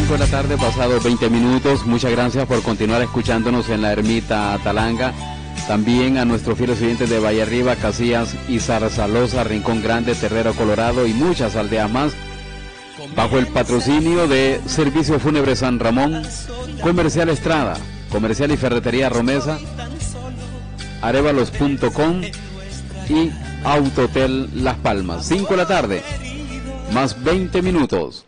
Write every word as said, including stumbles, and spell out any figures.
cinco de la tarde, pasado veinte minutos. Muchas gracias por continuar escuchándonos en la Ermita Talanga. También a nuestros fieles oyentes de Valle Arriba, Casillas y Zarzalosa, Rincón Grande, Terrero Colorado y muchas aldeas más. Bajo el patrocinio de Servicio Fúnebre San Ramón, Comercial Estrada, Comercial y Ferretería Romesa, Arevalos punto com y Autotel Las Palmas. cinco de la tarde, más veinte minutos.